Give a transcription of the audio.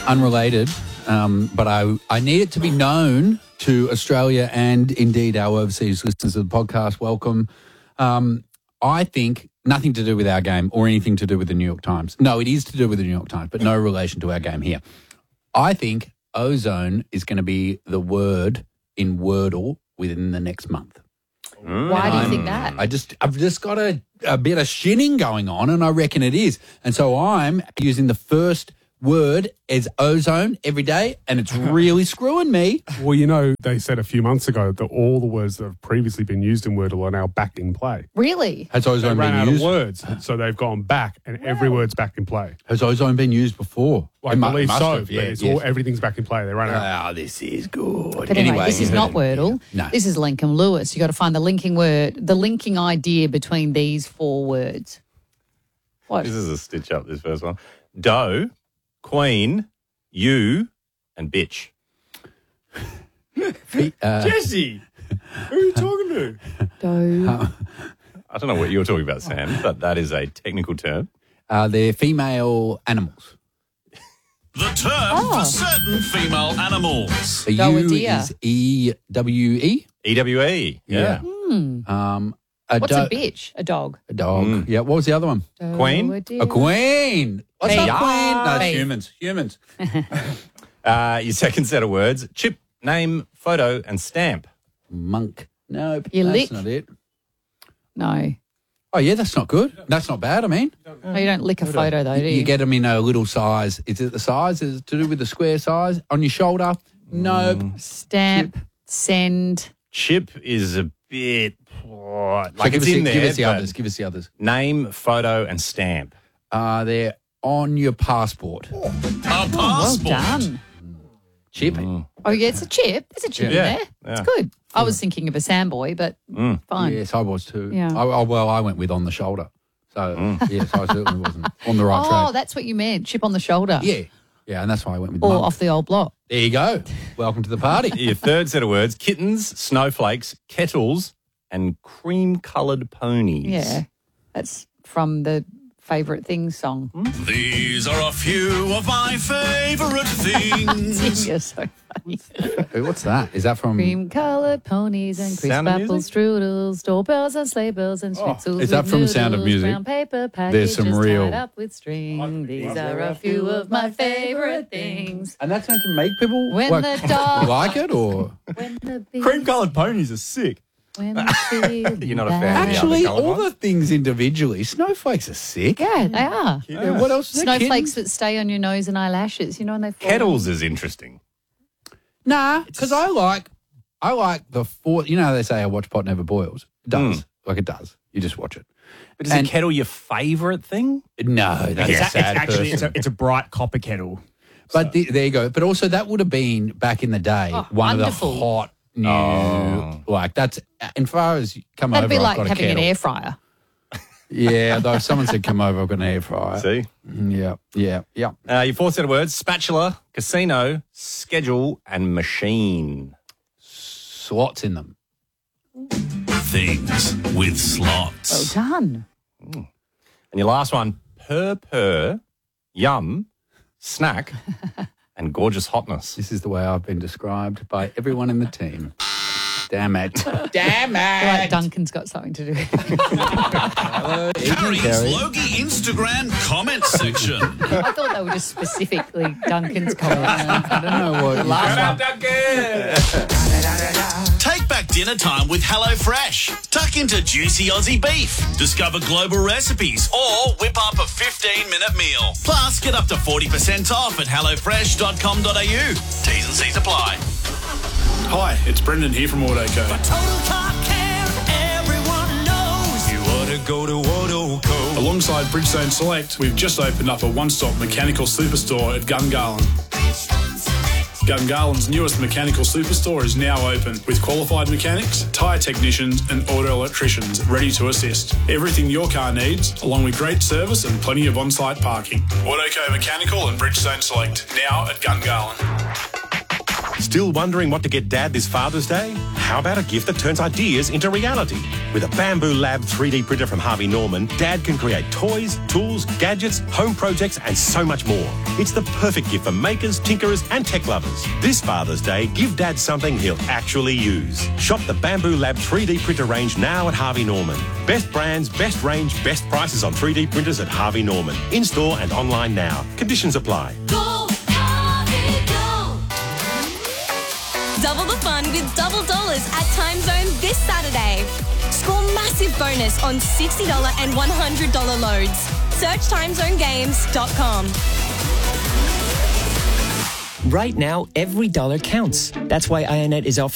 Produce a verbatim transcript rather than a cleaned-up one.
unrelated, um, but I, I need it to be known to Australia and indeed our overseas listeners of the podcast. Welcome. Um, I think nothing to do with our game or anything to do with the New York Times. No, it is to do with the New York Times, but no relation to our game here. I think ozone is going to be the word in Wordle within the next month. Mm. Why do you think that? I just, I've just got a, a bit of shinning going on, and I reckon it is. And so I'm using the first word as ozone every day, and it's really screwing me. Well, you know, they said a few months ago that all the words that have previously been used in Wordle are now back in play. Really? Has They ozone ran been out used? of words, so they've gone back, and every word's back in play. Has ozone been used before? Well, I It mu- believe must so. have, yeah, but it's yes. all, everything's back in play. They ran out. Ah, this is good. But anyway, this is you not heard it. Wordle. No. This is Lincoln Lewis. You got to find the linking word, the linking idea between these four words. What? This is a stitch up, this first one. Doe, queen, you, and bitch. Uh, Jesse, who are you talking to? Doe. I don't know what you're talking about, Sam, but that is a technical term. uh, they're female animals. The term Oh. for certain female animals. The Doe a U deer. is E W E. E W E. Yeah. Um, a What's do- a bitch? A dog. A dog. Yeah. What was the other one? Doe, Queen? a deer. A queen. What's Beef. up, queen? No, it's Beef. humans. Humans. Uh, your second set of words, chip, name, photo, and stamp. Monk. Nope. You that's lick. not it. No. Oh, yeah, that's not good. That's not bad, I mean. No, you don't lick a photo, though, do you? You get them in a little size. Is it the size? Is it to do with the square size on your shoulder? Nope. Stamp, send. Chip is a bit, oh, So like give, it's us in the, there. give us the but others. Give us the others. Name, photo, and stamp. Uh, they're on your passport. A Well passport. done. Chip. Oh, yeah, it's a chip. There's a chip Yeah. in there. Yeah. It's good. I was thinking of a sandboy, but fine. Yes, I was too. Yeah. I, I, well, I went with on the shoulder. So, yes, I certainly wasn't on the right Oh, track. that's what you meant. Chip on the shoulder. Yeah. Yeah, and that's why I went with Or monk. off the old block. There you go. Welcome to the party. Your third set of words, kittens, snowflakes, kettles, and cream-coloured ponies. Yeah. That's from the Favourite Things song. These are a few of my favourite things. You're so funny. What's that? Is that from... Cream coloured ponies and crisp Sound of apple Music? strudels, doorbells and sleigh bells and schnitzels. Is that with from Sound of noodles, Music? Brown paper There's some packages real- tied up with string. These are a few of my favourite things. And that's meant to make people When like, the dog- like it, or... When the bees, Cream-coloured ponies are sick. when the You're not a fan of the other Actually, coloured all ones? the things individually, snowflakes are sick. Yeah, they are. Yeah, what else? Is there, Snowflakes kittens? that stay on your nose and eyelashes, you know, when they fall. Kettles is interesting. Nah, because I like, I like the four. You know how they say a watch pot never boils. It does, like it does. You just watch it. But is And- a kettle your favourite thing? No, that's It's, a a- sad it's actually it's person. a, it's a bright copper kettle. But the, there you go. But also that would have been back in the day Oh, one wonderful. of the hot new. Oh. Like that's and far as you come That'd over, be I've like got a having an kettle. air fryer. Yeah, though if someone said come over, I've got an air fryer. See? Mm, Yeah, yeah, yeah. Uh, your fourth set of words, spatula, casino, schedule, and machine. Slots in them. Things with Well slots. done. And your last one, purr purr, yum, snack, and gorgeous hotness. This is the way I've been described by everyone in the team. Damn it. Damn I feel like it. Duncan's got something to do with it. Carrie's Carrie. Logie Instagram comment section. I thought they were just specifically Duncan's comments. I don't know what. Last one. Take back dinner time with HelloFresh. Tuck into juicy Aussie beef. Discover global recipes or whip up a fifteen-minute meal. Plus, get up to forty percent off at hello fresh dot com dot a u. T's and C's apply. Hi, it's Brendan here from Autoco. Total car care, everyone knows. You ought to go to Autoco. Alongside Bridgestone Select, we've just opened up a one-stop mechanical superstore at Gungahlin. Gungahlин's newest mechanical superstore is now open with qualified mechanics, tyre technicians and auto electricians ready to assist. Everything your car needs, along with great service and plenty of on-site parking. Autoco Mechanical and Bridgestone Select, now at Gungahlin. Still wondering what to get Dad this Father's Day? How about a gift that turns ideas into reality? With a Bamboo Lab three D printer from Harvey Norman, Dad can create toys, tools, gadgets, home projects, and so much more. It's the perfect gift for makers, tinkerers, and tech lovers. This Father's Day, give Dad something he'll actually use. Shop the Bamboo Lab three D printer range now at Harvey Norman. Best brands, best range, best prices on three D printers at Harvey Norman. In-store and online now. Conditions apply. Go, Harvey, go. Double the fun with double dollars at Time Zone this Saturday. Score massive bonus on sixty dollars and one hundred dollars loads. Search time zone games dot com. Right now, every dollar counts. That's why Ionet is offering